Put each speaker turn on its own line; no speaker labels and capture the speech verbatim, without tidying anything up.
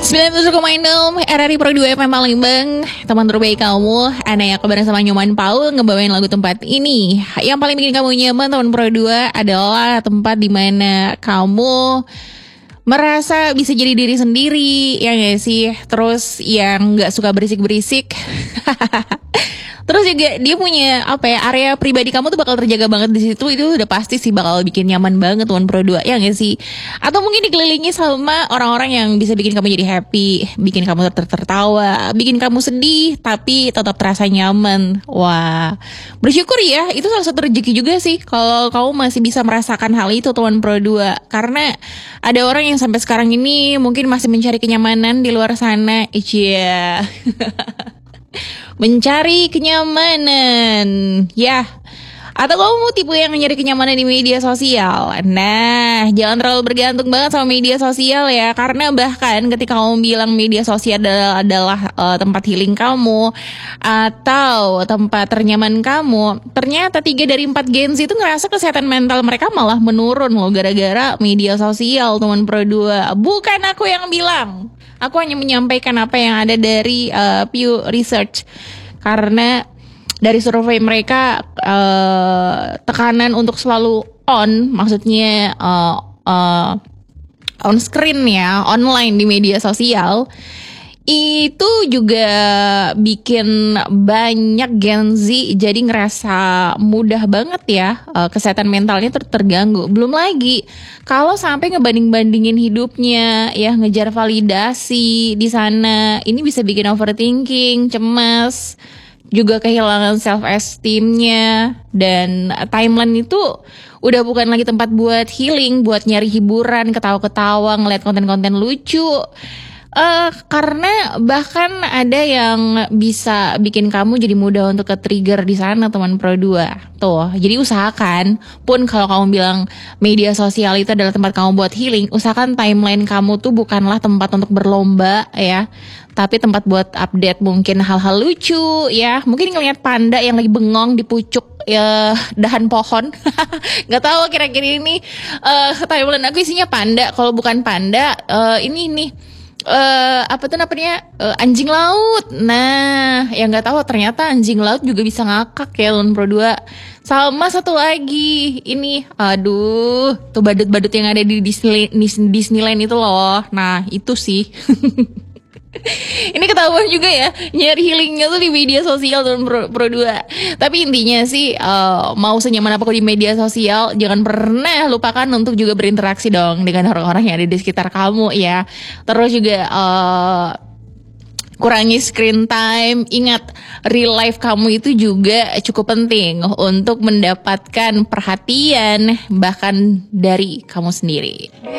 sembilan puluh tujuh koma enam R R I Pro dua F M Palembang. Teman terbaik kamu, Ana yang kabar sama Nyoman Paul ngebawain lagu tempat ini. Yang paling bikin kamu nyaman teman Pro dua adalah tempat dimana kamu merasa bisa jadi diri sendiri, ya gak sih? Terus yang gak suka berisik-berisik. Terus juga dia punya apa ya, area pribadi kamu tuh bakal terjaga banget di situ. Itu udah pasti sih bakal bikin nyaman banget Tuan Pro dua, ya gak sih? Atau mungkin dikelilingi sama orang-orang yang bisa bikin kamu jadi happy, bikin kamu ter tertawa, bikin kamu sedih tapi tetap terasa nyaman. Wah, bersyukur ya, itu salah satu rezeki juga sih kalau kamu masih bisa merasakan hal itu Tuan Pro dua. Karena ada orang yang sampai sekarang ini mungkin masih mencari kenyamanan di luar sana. Iya. Mencari kenyamanan, ya. Atau kamu tipe yang nyari kenyamanan di media sosial? Nah, jangan terlalu bergantung banget sama media sosial ya. Karena bahkan ketika kamu bilang media sosial adalah, adalah uh, tempat healing kamu atau tempat ternyaman kamu, ternyata tiga dari empat Gen Z itu ngerasa kesehatan mental mereka malah menurun loh gara-gara media sosial, teman Pro dua. Bukan aku yang bilang. Aku hanya menyampaikan apa yang ada dari uh, Pew Research. Karena dari survei mereka uh, tekanan untuk selalu on, maksudnya uh, uh, on screen ya, online di media sosial, itu juga bikin banyak Gen Z jadi ngerasa mudah banget ya uh, kesehatan mentalnya ter terganggu. Belum lagi kalau sampai ngebanding-bandingin hidupnya, ya ngejar validasi di sana, ini bisa bikin overthinking, cemas, juga kehilangan self esteemnya. Dan timeline itu udah bukan lagi tempat buat healing, buat nyari hiburan, ketawa-ketawa, ngeliat konten-konten lucu. Uh, karena bahkan ada yang bisa bikin kamu jadi mudah untuk ke-trigger di sana teman Pro dua. Tuh, jadi usahakan pun kalau kamu bilang media sosial itu adalah tempat kamu buat healing, usahakan timeline kamu tuh bukanlah tempat untuk berlomba ya, tapi tempat buat update mungkin hal-hal lucu ya. Mungkin ngeliat panda yang lagi bengong di pucuk ya dahan pohon. Nggak tahu kira-kira ini uh, timeline aku isinya panda. Kalau bukan panda, uh, ini nih Uh, apa tuh namanya uh, anjing laut. Nah, yang nggak tahu ternyata anjing laut juga bisa ngakak ya Tuan Pro dua. Sama satu lagi ini, aduh, tuh badut-badut yang ada di Disney, Disneyland itu loh. Nah, itu sih. Ini ketahuan juga ya, nyari healingnya tuh di media sosial Tuan Pro, Pro dua. Tapi intinya sih uh, mau senyaman apapun di media sosial, jangan pernah lupakan untuk juga berinteraksi dong dengan orang-orang yang ada di sekitar kamu ya. Terus juga uh, kurangi screen time. Ingat, real life kamu itu juga cukup penting untuk mendapatkan perhatian bahkan dari kamu sendiri.